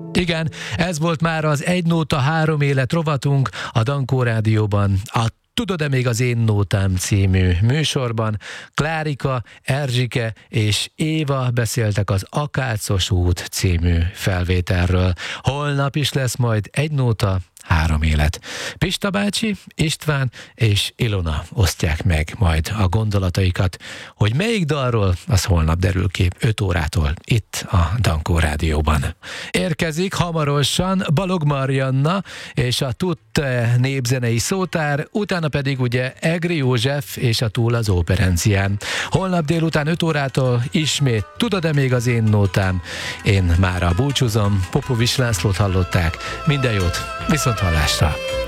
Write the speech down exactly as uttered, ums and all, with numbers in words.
Igen, ez volt már az Egy Nóta Három Élet rovatunk a Dankó Rádióban, a Tudod-e még az én nótám című műsorban. Klárika, Erzsike és Éva beszéltek az Akácos út című felvételről. Holnap is lesz majd Egy Nóta, Három Élet. Pista bácsi, István és Ilona osztják meg majd a gondolataikat, hogy melyik dalról, az holnap derül ki öt órától itt a Dankó Rádióban. Érkezik hamarosan Balog Marianna és a Tutte népzenei szótár, utána pedig ugye Egri József és a Túl az Óperencián. Holnap délután öt órától ismét Tudod-e még az én nótám? Én mára búcsúzom, Popovics Lászlót hallották. Minden jót, viszont hallásra!